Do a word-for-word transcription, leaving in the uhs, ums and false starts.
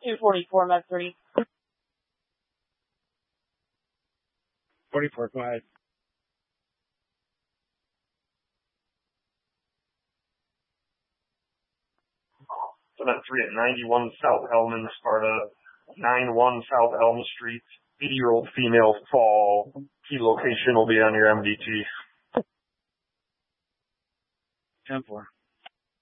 two forty-four, Med three. forty-four, go ahead. So Med three at ninety-one South Elm, Sparta, nine one South Elm Street, eighty-year-old female fall. Key location will be on your M D T. ten four.